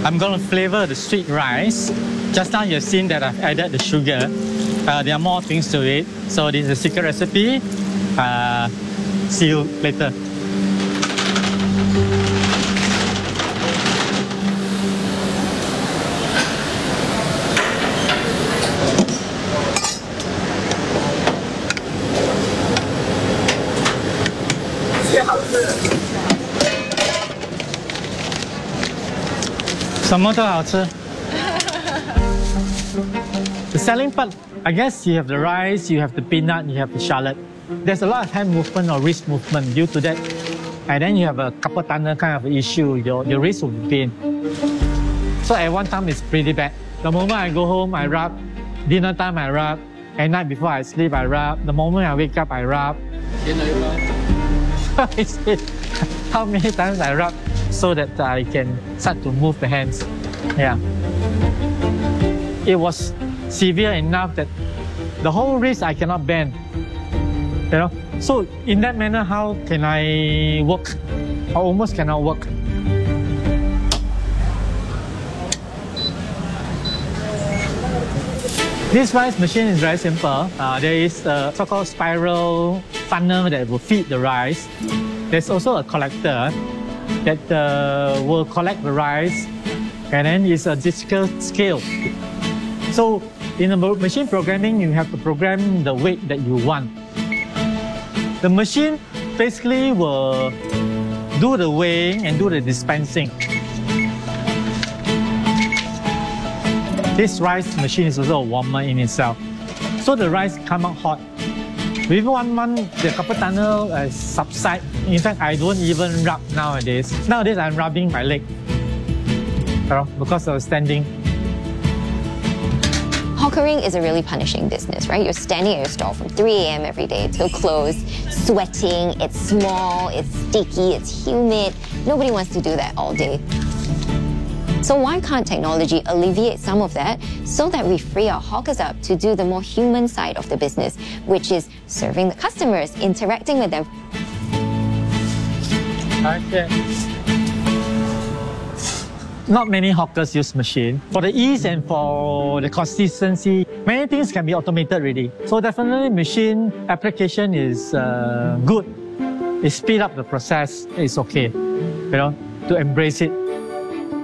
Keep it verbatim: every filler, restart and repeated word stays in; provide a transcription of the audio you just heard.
I'm going to flavor the sweet rice. Just now you've seen that I've added the sugar. Uh, there are more things to it. So this is a secret recipe. Uh, see you later. The selling part, I guess you have the rice, you have the peanut, you have the shallot. There's a lot of hand movement or wrist movement due to that. And then you have a carpal tunnel kind of issue, your, your wrist will be pain. So at one time it's pretty bad. The moment I go home, I rub. Dinner time, I rub. At night before I sleep, I rub. The moment I wake up, I rub. How many times I rub so that I can start to move the hands. Yeah. It was severe enough that the whole wrist I cannot bend. You know? So in that manner, how can I work? I almost cannot work. This rice machine is very simple. Uh, there is a so-called spiral funnel that will feed the rice. There's also a collector that uh, will collect the rice, and then it's a digital scale. So in the machine programming, you have to program the weight that you want. The machine basically will do the weighing and do the dispensing. This rice machine is also a warmer in itself. So the rice come out hot. Within one month, the carpal tunnel uh, subside. In fact, I don't even rub nowadays. Nowadays, I'm rubbing my leg, you know, because of standing. Hawkering is a really punishing business, right? You're standing at your stall from three A M every day till close, sweating, it's small, it's sticky, it's humid. Nobody wants to do that all day. So why can't technology alleviate some of that so that we free our hawkers up to do the more human side of the business, which is serving the customers, interacting with them? Okay. Not many hawkers use machine. For the ease and for the consistency, many things can be automated already. So definitely machine application is uh, good. It speed up the process, it's okay, you know, to embrace it.